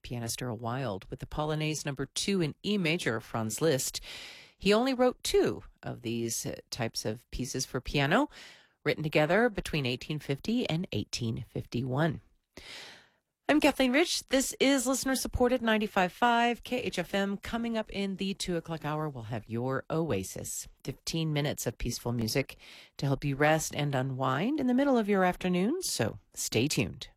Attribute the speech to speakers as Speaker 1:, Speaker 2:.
Speaker 1: pianist Earl Wild with the Polonaise number 2 in E major, Franz Liszt. He only wrote 2 of these types of pieces for piano, written together between 1850 and 1851. I'm Kathleen Rich. This is listener-supported 95.5 KHFM. Coming up in the 2 o'clock hour, we'll have your Oasis. 15 minutes of peaceful music to help you rest and unwind in the middle of your afternoon, so stay tuned.